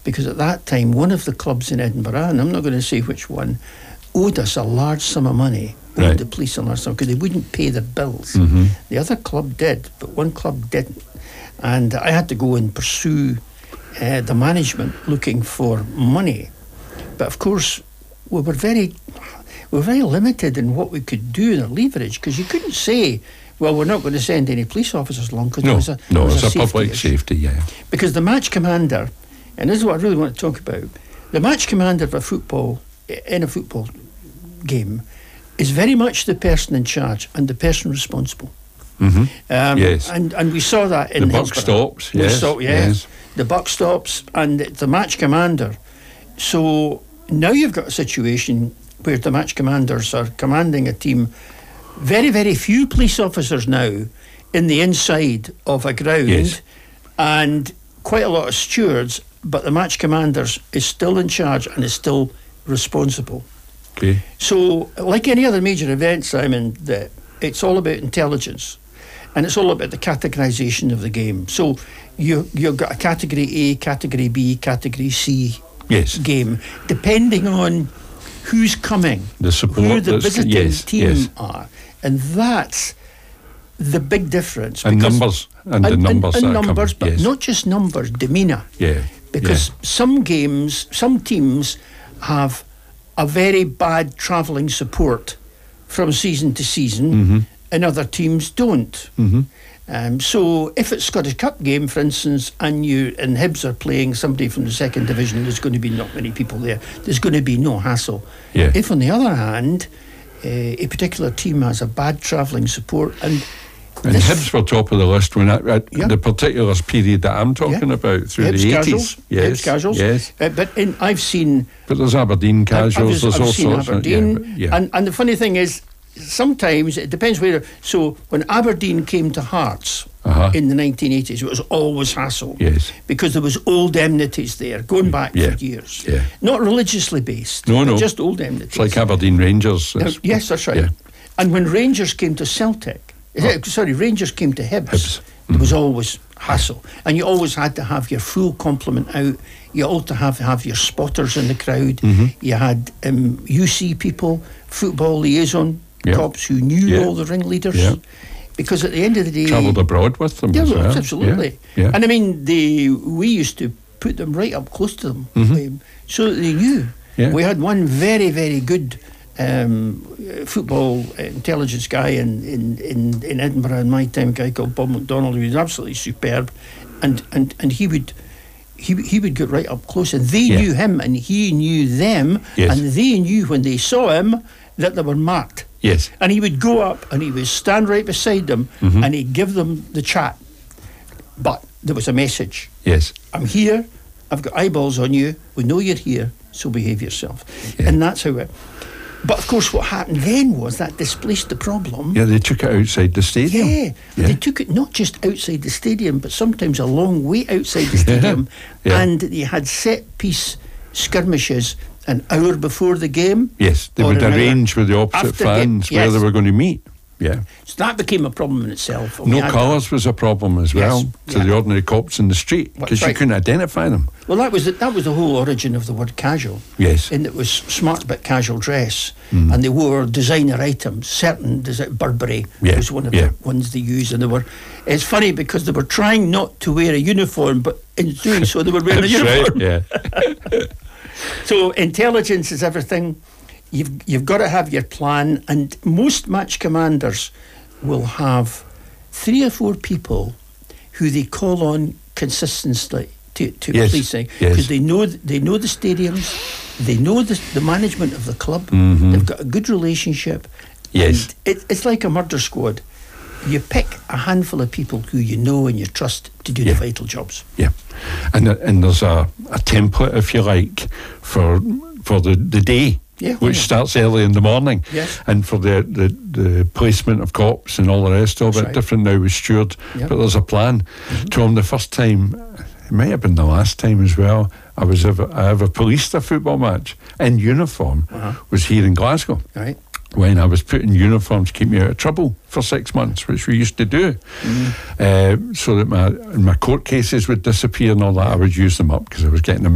because at that time one of the clubs in Edinburgh, and I'm not going to say which one, owed us a large sum of money. Owed the police a large sum because they wouldn't pay their bills. The other club did, but one club didn't, and I had to go and pursue the management looking for money. But of course we were very limited in what we could do in our leverage, because you couldn't say, well, we're not going to send any police officers along, because it was a public safety, because the match commander, and this is what I really want to talk about, the match commander of a football game is very much the person in charge and the person responsible. Yes. And we saw that in the buck stops. Yes. The buck stops and the match commander. So now you've got a situation where the match commanders are commanding a team. Very, very few police officers now in the inside of a ground, and quite a lot of stewards, but the match commanders is still in charge and is still responsible. Okay. So, like any other major event, Simon, it's all about intelligence, and it's all about the categorisation of the game. So you've got a category A, category B, category C game, depending on who's coming, the support, who the visiting team are, and that's the big difference. And numbers, but not just numbers, demeanour. Because some teams have a very bad travelling support from season to season, and other teams don't. So if it's Scottish Cup game, for instance, and Hibs are playing somebody from the second division, there's going to be not many people there. There's going to be no hassle. If, on the other hand, a particular team has a bad travelling support, and Hibs were top of the list when the particular period that I'm talking about, through Hibs the 80s. Casuals, Hibs Casuals. I've seen... But there's Aberdeen Casuals, there's all sorts. Aberdeen, and the funny thing is, sometimes it depends where. So when Aberdeen came to Hearts in the 1980s, it was always hassle. Because there was old enmities there going back for years. Not religiously based. No. Just old enmities. It's like Aberdeen Rangers. Yes, that's right. And when Rangers came to Celtic, Rangers came to Hibs, there was always hassle, and you always had to have your full complement out. You also have your spotters in the crowd. You had UC people, football liaison cops who knew all the ringleaders, because at the end of the day, travelled abroad with them. Absolutely. And I mean, we used to put them right up close to them, so that they knew. We had one very, very good football intelligence guy in Edinburgh in my time, a guy called Bob McDonald, who was absolutely superb, and he would get right up close, and they knew him and he knew them, and they knew when they saw him that they were marked. And he would go up and he would stand right beside them, and he'd give them the chat, but there was a message. I'm here, I've got eyeballs on you, we know you're here, so behave yourself. And that's how it. But of course what happened then was that displaced the problem. They took it outside the stadium. They took it not just outside the stadium, but sometimes a long way outside the stadium. And they had set piece skirmishes an hour before the game. They would arrange with the opposite fans where they were going to meet. So that became a problem in itself. No colours was a problem as well to the ordinary cops in the street, because you couldn't identify them. Well, that was the whole origin of the word casual. In that it was smart but casual dress, and they wore designer items. Certain Burberry was one of the ones they used, and it's funny because they were trying not to wear a uniform, but in doing so they were wearing a uniform. So intelligence is everything. You've got to have your plan, and most match commanders will have 3 or 4 people who they call on consistently to policing, because they know the stadiums, they know the management of the club, they've got a good relationship. And it's like a murder squad. You pick a handful of people who you know and you trust to do the vital jobs. And there's a template, if you like, for the day. Which starts early in the morning, and for the placement of cops and all the rest of it, different now with Steward, but there's a plan. Tom, the first time, it might have been the last time as well, I ever policed a football match in uniform, was here in Glasgow. When I was put in uniform to keep me out of trouble for 6 months, which we used to do, so that my court cases would disappear and all that. I would use them up because I was getting them